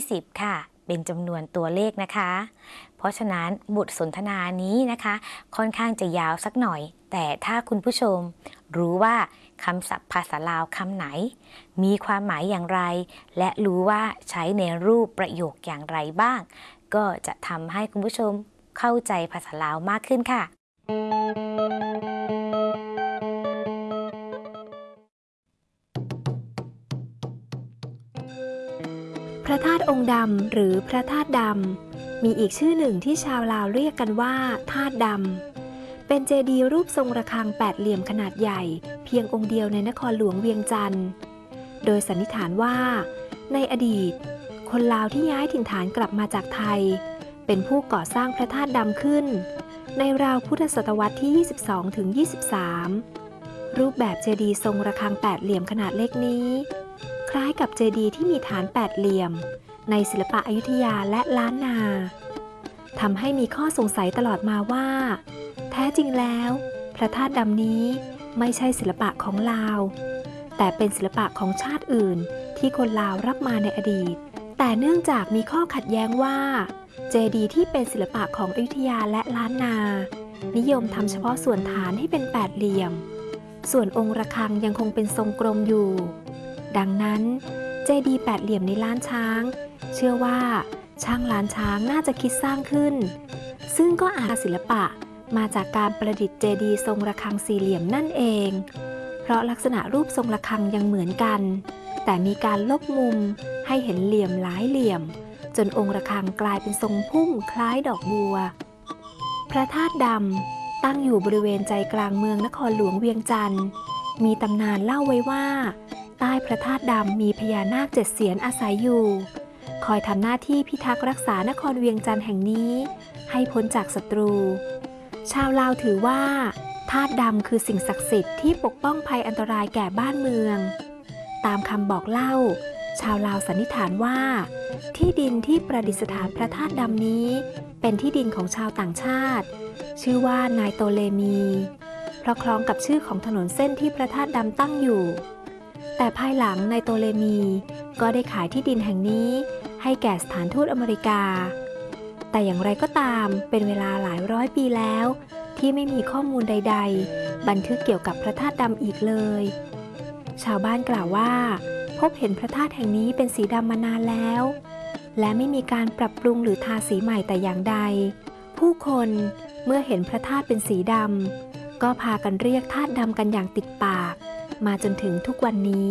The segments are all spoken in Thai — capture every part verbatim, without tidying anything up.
สิบค่ะเป็นจำนวนตัวเลขนะคะเพราะฉะนั้นบทสนทนานี้นะคะค่อนข้างจะยาวสักหน่อยแต่ถ้าคุณผู้ชมรู้ว่าคำศัพท์ภาษาลาวคำไหนมีความหมายอย่างไรและรู้ว่าใช้ในรูปประโยคอย่างไรบ้างก็จะทำให้คุณผู้ชมเข้าใจภาษาลาวมากขึ้นค่ะพระธาตุองค์ดำหรือพระธาตุดำมีอีกชื่อหนึ่งที่ชาวลาวเรียกกันว่าธาตุดำเป็นเจดีย์รูปทรงระฆังแปดเหลี่ยมขนาดใหญ่เพียงองค์เดียวในนครหลวงเวียงจันทร์โดยสันนิษฐานว่าในอดีตคนลาวที่ย้ายถิ่นฐานกลับมาจากไทยเป็นผู้ก่อสร้างพระธาตุดำขึ้นในราวพุทธศตวรรษที่ ยี่สิบสองถึงยี่สิบสาม รูปแบบเจดีย์ทรงระฆังแปดเหลี่ยมขนาดเล็กนี้คล้ายกับเจดีย์ที่มีฐานแปดเหลี่ยมในศิลปะอยุธยาและล้านนาทำให้มีข้อสงสัยตลอดมาว่าแท้จริงแล้วพระธาตุดำนี้ไม่ใช่ศิลปะของลาวแต่เป็นศิลปะของชาติอื่นที่คนลาวรับมาในอดีตแต่เนื่องจากมีข้อขัดแย้งว่าเจดีย์ที่เป็นศิลปะของอยุธยาและล้านนานิยมทำเฉพาะส่วนฐานให้เป็นแปดเหลี่ยมส่วนองค์ระฆังยังคงเป็นทรงกลมอยู่ดังนั้นเจดีย์แปดเหลี่ยมในล้านช้างเชื่อว่าช่างล้านช้างน่าจะคิดสร้างขึ้นซึ่งก็อาจศิลปะมาจากการประดิษฐ์เจดีย์ทรงระฆังสี่เหลี่ยมนั่นเองเพราะลักษณะรูปทรงระฆังยังเหมือนกันแต่มีการลบมุมให้เห็นเหลี่ยมหลายเหลี่ยมจนองค์ระฆังกลายเป็นทรงพุ่มคล้ายดอกบัวพระธาตุดำตั้งอยู่บริเวณใจกลางเมืองนครหลวงเวียงจันทร์มีตำนานเล่าไว้ว่าใต้พระธาตุดำมีพญานาคเจ็ดเสียนอาศัยอยู่คอยทำหน้าที่พิทักษ์รักษานครเวียงจันทร์แห่งนี้ให้พ้นจากศัตรูชาวลาวถือว่าธาตุดำคือสิ่งศักดิ์สิทธิ์ที่ปกป้องภัยอันตรายแก่บ้านเมืองตามคำบอกเล่าชาวลาวสันนิษฐานว่าที่ดินที่ประดิษฐานพระธาตุดำนี้เป็นที่ดินของชาวต่างชาติชื่อว่านายโตเลมีเพราะคล้องกับชื่อของถนนเส้นที่พระธาตุดำตั้งอยู่แต่ภายหลังนายโตเลมีก็ได้ขายที่ดินแห่งนี้ให้แก่สถานทูตอเมริกาแต่อย่างไรก็ตามเป็นเวลาหลายร้อยปีแล้วที่ไม่มีข้อมูลใดๆบันทึกเกี่ยวกับพระธาตุดำอีกเลยชาวบ้านกล่าวว่าพบเห็นพระธาตุแห่งนี้เป็นสีดำมานานแล้วและไม่มีการปรับปรุงหรือทาสีใหม่แต่อย่างใดผู้คนเมื่อเห็นพระธาตุเป็นสีดำก็พากันเรียกธาตุดำกันอย่างติดปากมาจนถึงทุกวันนี้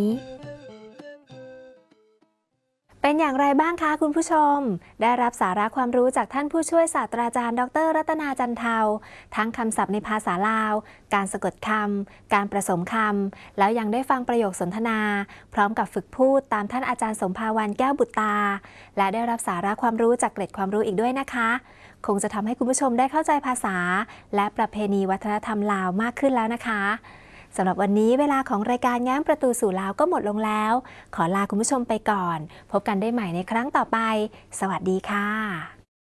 เป็นอย่างไรบ้างคะคุณผู้ชมได้รับสาระความรู้จากท่านผู้ช่วยศาสตราจารย์ดร.รัตนาจันเทาทั้งคำศัพท์ในภาษาลาวการสะกดคำการผสมคำแล้วยังได้ฟังประโยคสนทนาพร้อมกับฝึกพูดตามท่านอาจารย์สมภาวันแก้วบุตรตาและได้รับสาระความรู้จากเกร็ดความรู้อีกด้วยนะคะคงจะทำให้คุณผู้ชมได้เข้าใจภาษาและประเพณีวัฒนธรรมลาวมากขึ้นแล้วนะคะสำหรับวันนี้เวลาของรายการแง้มประตูสู่ลาวก็หมดลงแล้วขอลาคุณผู้ชมไปก่อนพบกันได้ใหม่ในครั้งต่อไปสวัสดีค่ะ